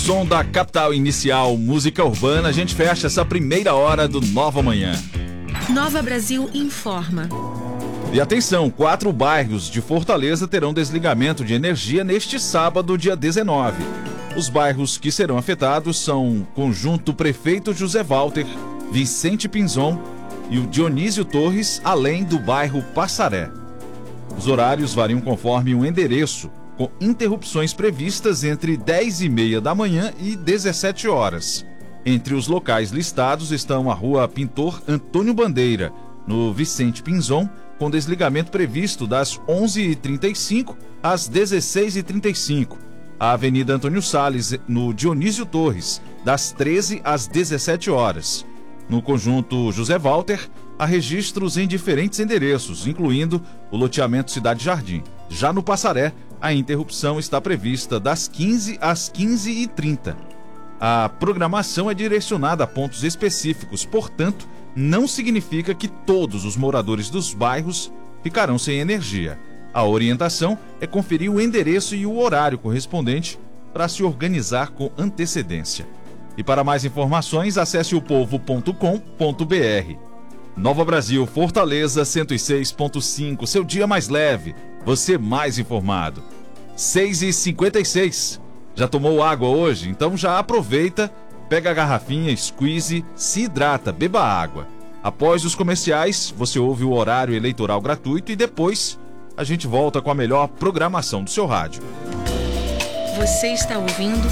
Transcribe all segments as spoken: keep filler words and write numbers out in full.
Som da capital inicial, música urbana, a gente fecha essa primeira hora do Nova Manhã. Nova Brasil informa. E atenção, quatro bairros de Fortaleza terão desligamento de energia neste sábado, dia dezenove. Os bairros que serão afetados são Conjunto Prefeito José Walter, Vicente Pinzon e o Dionísio Torres, além do bairro Passaré. Os horários variam conforme o endereço, com interrupções previstas entre dez e meia da manhã e dezessete horas. Entre os locais listados estão a Rua Pintor Antônio Bandeira, no Vicente Pinzon, com desligamento previsto das onze e trinta e cinco às dezesseis e trinta e cinco. A Avenida Antônio Salles, no Dionísio Torres, das treze às dezessete horas. No Conjunto José Walter, há registros em diferentes endereços, incluindo o loteamento Cidade Jardim. Já no Passaré, a interrupção está prevista das quinze às quinze e trinta. A programação é direcionada a pontos específicos, portanto, não significa que todos os moradores dos bairros ficarão sem energia. A orientação é conferir o endereço e o horário correspondente para se organizar com antecedência. E para mais informações, acesse o povo ponto com ponto br. Nova Brasil, Fortaleza cento e seis ponto cinco, seu dia mais leve, você mais informado. seis e cinquenta e seis. Já tomou água hoje? Então já aproveita, pega a garrafinha, squeeze, se hidrata, beba água. Após os comerciais, você ouve o horário eleitoral gratuito e depois a gente volta com a melhor programação do seu rádio. Você está ouvindo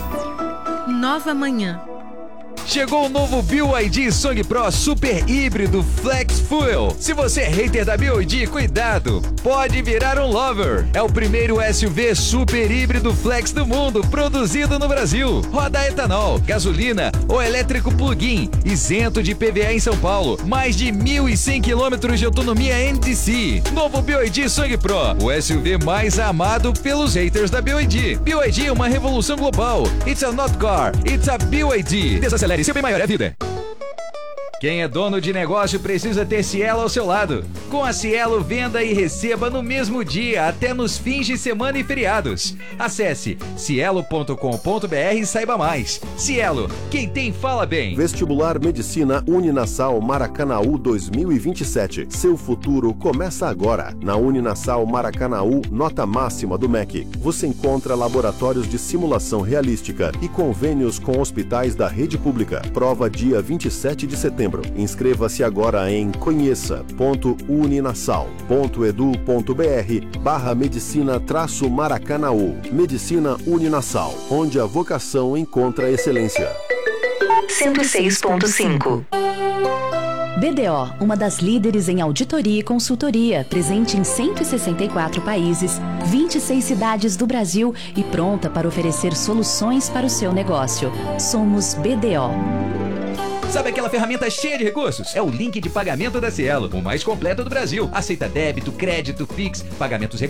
Nova Manhã. Chegou o novo B Y D Song Pro Super Híbrido Flex Fuel. Se você é hater da B Y D, cuidado, pode virar um lover. É o primeiro S U V super híbrido flex do mundo, produzido no Brasil. Roda etanol, gasolina ou elétrico plug-in, isento de I P V A em São Paulo. Mais de mil e cem quilômetros de autonomia N D C. Novo B Y D Song Pro, o S U V mais amado pelos haters da B Y D. B Y D é uma revolução global. It's a not car, it's a B Y D. Desacelere, seu bem maior é a vida. Quem é dono de negócio precisa ter Cielo ao seu lado. Com a Cielo, venda e receba no mesmo dia, até nos fins de semana e feriados. Acesse cielo ponto com ponto br e saiba mais. Cielo, quem tem fala bem. Vestibular Medicina Uninasal Maracanaú dois mil e vinte e sete. Seu futuro começa agora. Na Uninasal Maracanaú, nota máxima do M E C. Você encontra laboratórios de simulação realística e convênios com hospitais da rede pública. Prova dia vinte e sete de setembro. Inscreva-se agora em conheça ponto uninasal ponto edu ponto br barra medicina traço Maracanaú. Medicina Uninasal, onde a vocação encontra excelência. cento e seis ponto cinco. B D O, uma das líderes em auditoria e consultoria, presente em cento e sessenta e quatro países, vinte e seis cidades do Brasil e pronta para oferecer soluções para o seu negócio. Somos B D O. Sabe aquela ferramenta cheia de recursos? É o link de pagamento da Cielo, o mais completo do Brasil. Aceita débito, crédito, Pix, pagamentos